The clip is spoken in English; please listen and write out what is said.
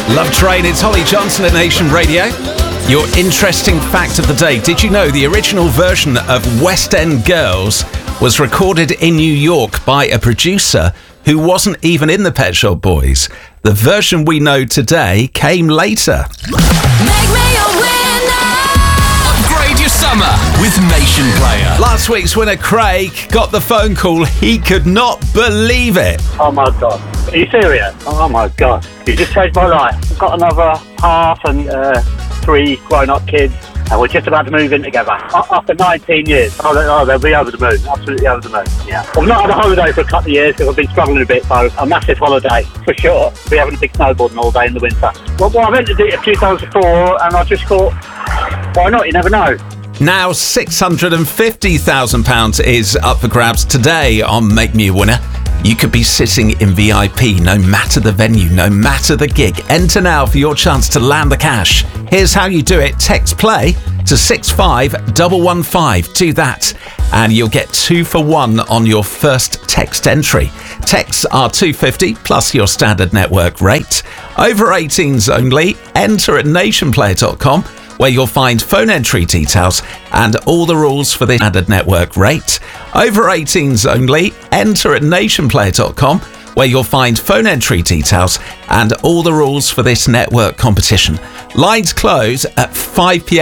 Love Train, it's Holly Johnson at Nation Radio. Your interesting fact of the day. Did you know the original version of West End Girls was recorded in New York by a producer who wasn't even in the Pet Shop Boys? The version we know today came later. Make me a winner. Upgrade your summer with Nation Player. Last week's winner, Craig, got the phone call. He could not believe it. Oh my God. Are you serious? Oh my God. You just saved my life. I've got another half and 3 grown-up kids, and we're just about to move in together. After 19 years. Oh, they'll be over the moon. Absolutely over the moon, yeah. I've not had a holiday for a couple of years because I've been struggling a bit, so a massive holiday, for sure. We'll be having a big snowboarding all day in the winter. Well, I've entered it a few times before, and I just thought, why not? You never know. Now £650,000 is up for grabs today on Make Me a Winner. You could be sitting in VIP, no matter the venue, no matter the gig. Enter now for your chance to land the cash. Here's how you do it. Text play to 65115. Do that, and you'll get 2 for 1 on your first text entry. Texts are $2.50 plus your standard network rate. Over 18s only. Enter at nationplayer.com, where you'll find phone entry details and all the rules for the standard network rate. Over 18s only. Enter at nationplayer.com, where you'll find phone entry details and all the rules for this network competition. Lines close at 5 p.m.